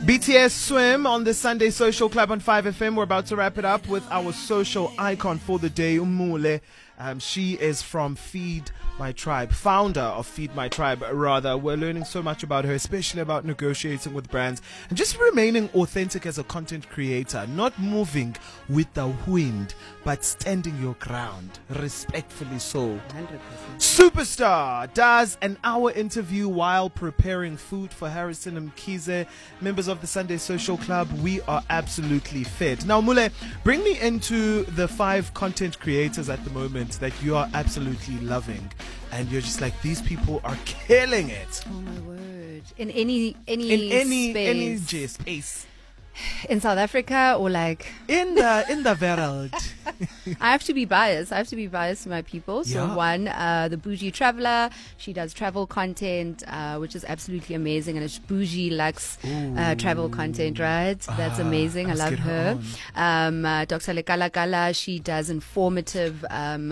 BTS Swim on the Sunday Social Club on 5FM. We're about to wrap it up with our social icon for the day, Umule. She is from Feed My Tribe, founder of Feed My Tribe, rather. We're learning so much about her, especially about negotiating with brands and just remaining authentic as a content creator, not moving with the wind, but standing your ground, respectfully so. 100%. Superstar does an hour interview while preparing food for Harrison and Mkhize, members of the Sunday Social Club. We are absolutely fed. Now, Mule, bring me into the 5 content creators at the moment that you are absolutely loving, and you're just like, these people are killing it. Oh my word! In any space in South Africa, or like in the world. I have to be biased. To my people. So Yeah. one, the Bougie Traveler. She does travel content, which is absolutely amazing, and it's bougie luxe travel content, right? That's amazing. I let's love get her. her Dr. Lekala Kala. She does informative,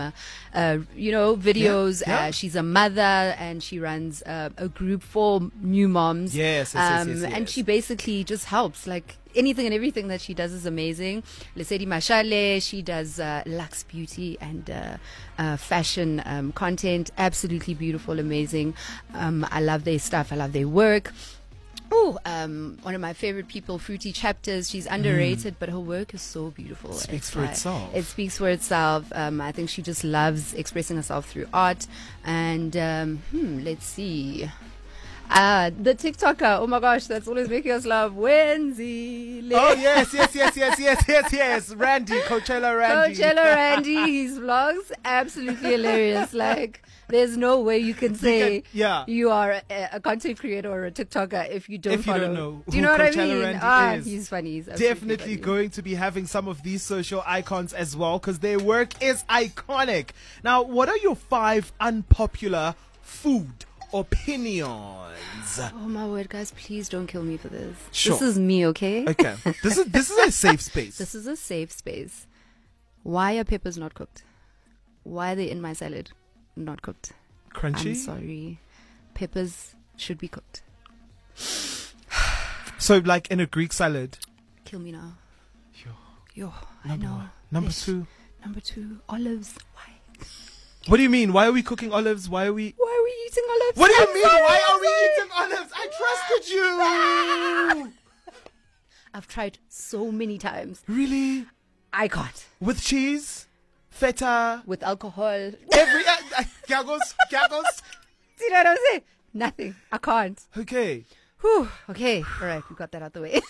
videos. Yeah. She's a mother, and she runs a group for new moms. Yes. And she basically just helps, like. Anything and everything that she does is amazing. Lesedi Mashale, she does luxe beauty and fashion content. Absolutely beautiful, amazing. I love their stuff. I love their work. One of my favorite people, Fruity Chapters. She's underrated, but her work is so beautiful. It speaks for itself. I think she just loves expressing herself through art. And let's see. The TikToker, oh my gosh, that's always making us laugh. Wendy. Oh, yes. Randy, Coachella Randy. His vlogs, absolutely hilarious. Like, there's no way you can say you are a content creator or a TikToker if you don't follow. Don't know Do you know what I Coachella mean? Randy is. He's funny. He's Definitely funny. going to be having some of these social icons as well, because their work is iconic. Now, what are your 5 unpopular food opinions? Oh my word, guys, please don't kill me for this. Sure. This is me, okay? Okay. This is a safe space. This is a safe space. Why are peppers not cooked? Why are they in my salad not cooked? Crunchy? I'm sorry. Peppers should be cooked. So, like in a Greek salad. Kill me now. Yo, I Number know. one. Number 2. Number 2, olives. Why? What do you mean? Why are we cooking olives? Why are we Eating olives? What do you I'm mean? sorry, Why I'm are we sorry. eating olives? I trusted you. I've tried so many times. Really? I can't. With cheese? Feta? With alcohol. Every gaggles? Do you know what I'm saying? Nothing. I can't. Okay. Whew. Okay. All right. We got that out the way.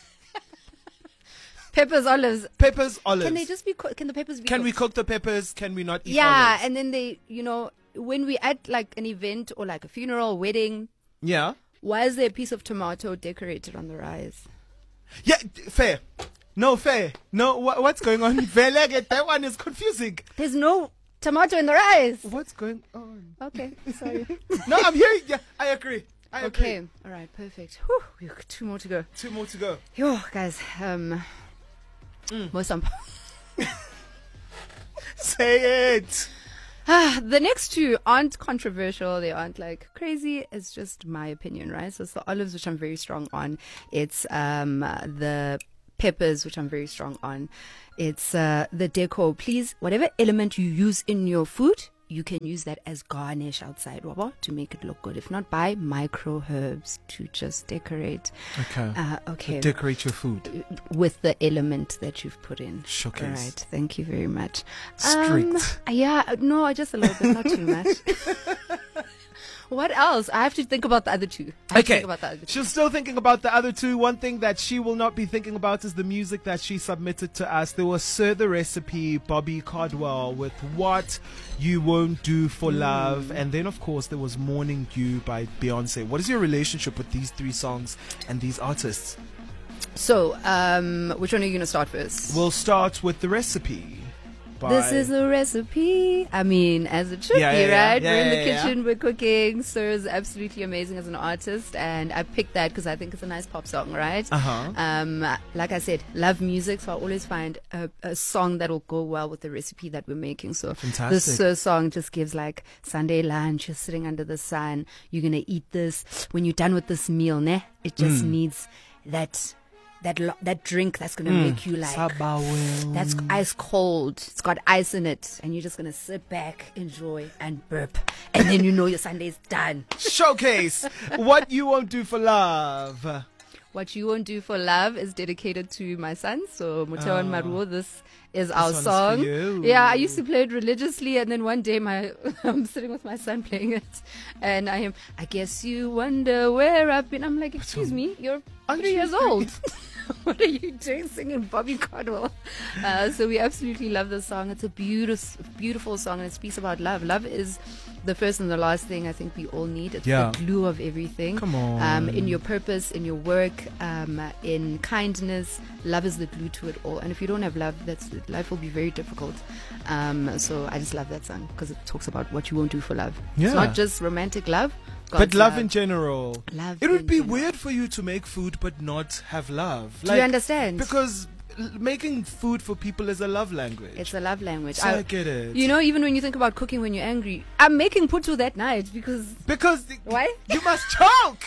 Peppers, olives. Peppers, olives. Can they just be cooked? Can the peppers be Can cooked? we cook the peppers? Can we not eat Yeah, olives? and then they, when we at like an event or like a funeral, wedding, Yeah. why is there a piece of tomato decorated on the rice? Yeah, fair. No, fair. No, what's going on? That one is confusing. There's no tomato in the rice. What's going on? Okay, sorry. No, I'm hearing. Yeah, I agree. Okay, all right, perfect. Whew, we've got 2 more to go. 2 more to go. Yo, guys, most Say it. the next 2 aren't controversial. They aren't like crazy. It's just my opinion, right? So it's the olives, which I'm very strong on. It's the peppers, which I'm very strong on. It's the decor. Please, whatever element you use in your food, you can use that as garnish outside, to make it look good. If not, buy micro herbs to just decorate. Okay. Decorate your food with the element that you've put in. Showcase. All right. Thank you very much. Strict. Just a little bit, not too much. What else? I have to think about the other 2. She's still thinking about the other 2. One thing that she will not be thinking about is the music that she submitted to us. There was Sir the Recipe, Bobby Caldwell with What You Won't Do for Love. And then, of course, there was Morning You by Beyonce. What is your relationship with these 3 songs and these artists? So, which one are you going to start first? We'll start with The Recipe. This is the recipe. I mean, as it should be, right? Yeah, we're in the kitchen, we're cooking. Sir is absolutely amazing as an artist, and I picked that because I think it's a nice pop song, right? Like I said, love music, so I always find a song that will go well with the recipe that we're making. So fantastic. This Sir song just gives like Sunday lunch. You're sitting under the sun. You're gonna eat this when you're done with this meal, ne? It just needs that drink that's going to make you like, that's ice cold. It's got ice in it. And you're just going to sit back, enjoy, and burp. And then you know your Sunday's done. Showcase What You Won't Do for Love. What You Won't Do for Love is dedicated to my son. So, Muteo and Maruo, this is our song. Is for you. Yeah, I used to play it religiously, and then one day I'm sitting with my son playing it, and I guess you wonder where I've been. I'm like, excuse me, you're 3 years old. What are you doing singing Bobby Caldwell? So we absolutely love this song. It's a beautiful song, and it speaks about love. Love is the first and the last thing I think we all need. It's the glue of everything. Come on. In your purpose, in your work, in kindness, love is the glue to it all. And if you don't have love, life will be very difficult. So I just love that song because it talks about what you won't do for love. Yeah. It's not just romantic love. But love in general. Love it would in be general. weird for you to make food but not have love. Do you understand? Because making food for people is a love language. It's a love language. So I get it. You know, even when you think about cooking when you're angry, I'm making putu that night because why? You must choke.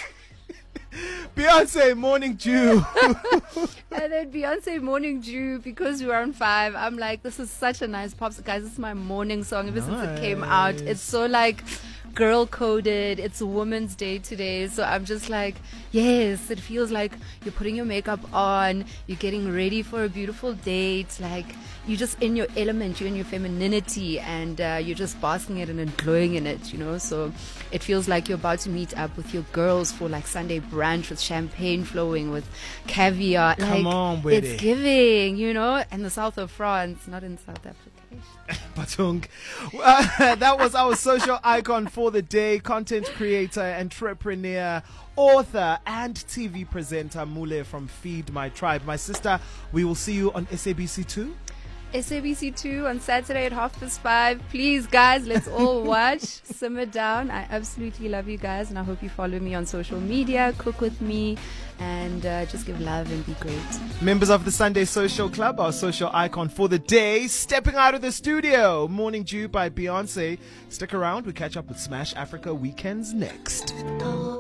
Beyonce, Morning Dew. And then Beyonce, Morning Dew, because we were on 5. I'm like, this is such a nice pop. Guys, this is my morning song ever since it came out. It's so like girl coded. It's a woman's day today. So I'm just like, yes, it feels like you're putting your makeup on, you're getting ready for a beautiful date. Like you're just in your element, you're in your femininity, and you're just basking in it and glowing in it, you know. So it feels like you're about to meet up with your girls for like Sunday brunch with champagne flowing, with caviar. Come like, on, with it's giving, you know, and the south of France, not in South Africa. Batung. That was our social icon for the day, content creator, entrepreneur, author, and TV presenter Mule from Feed My Tribe. My sister, we will see you on SABC2. SABC2 on Saturday at 5:30. Please, guys, let's all watch. Simmer down. I absolutely love you guys, and I hope you follow me on social media, cook with me, and just give love and be great. Members of the Sunday Social Club, our social icon for the day, stepping out of the studio. Morning Dew by Beyonce. Stick around. We catch up with Smash Africa Weekends next.